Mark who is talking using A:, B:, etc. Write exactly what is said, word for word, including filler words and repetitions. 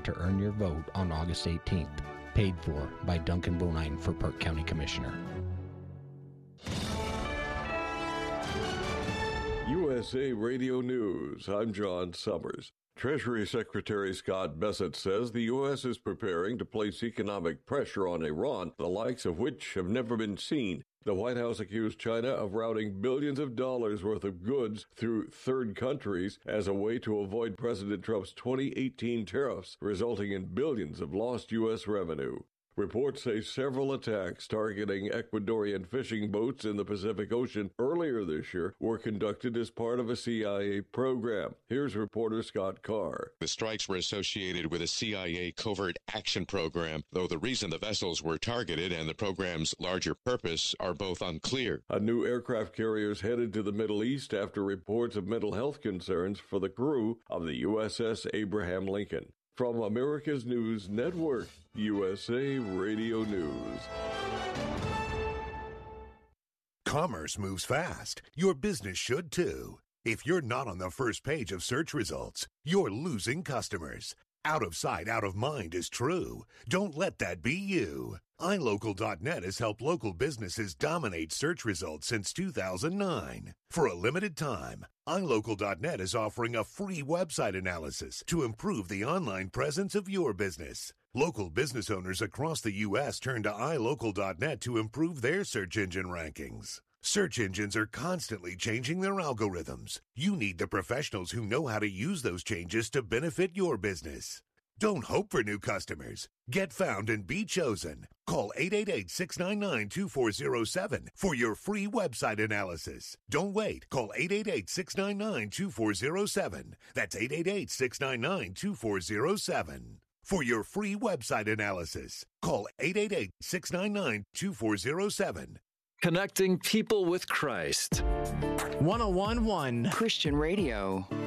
A: to earn your vote on August eighteenth. Paid for by Duncan Bonine for Park County Commissioner.
B: U S A Radio News. I'm John Summers. Treasury Secretary Scott Bessent says the U S is preparing to place economic pressure on Iran, the likes of which have never been seen. The White House accused China of routing billions of dollars worth of goods through third countries as a way to avoid President Trump's twenty eighteen tariffs, resulting in billions of lost U S revenue. Reports say several attacks targeting Ecuadorian fishing boats in the Pacific Ocean earlier this year were conducted as part of a C I A program. Here's reporter Scott Carr.
C: The strikes were associated with a C I A covert action program, though the reason the vessels were targeted and the program's larger purpose are both unclear.
B: A new aircraft carrier is headed to the Middle East after reports of mental health concerns for the crew of the U S S Abraham Lincoln. From America's News Network, U S A Radio News.
D: Commerce moves fast. Your business should too. If you're not on the first page of search results, you're losing customers. Out of sight, out of mind is true. Don't let that be you. i local dot net has helped local businesses dominate search results since two thousand nine. For a limited time, i local dot net is offering a free website analysis to improve the online presence of your business. Local business owners across the U S turn to i local dot net to improve their search engine rankings. Search engines are constantly changing their algorithms. You need the professionals who know how to use those changes to benefit your business. Don't hope for new customers. Get found and be chosen. Call eight eight eight, six nine nine, two four zero seven for your free website analysis. Don't wait. Call eight eight eight, six nine nine, two four zero seven. That's eight eight eight, six nine nine, two four zero seven. For your free website analysis, call eight eight eight, six nine nine, two four zero seven.
E: Connecting people with Christ.
F: one oh one point one
G: Christian Radio.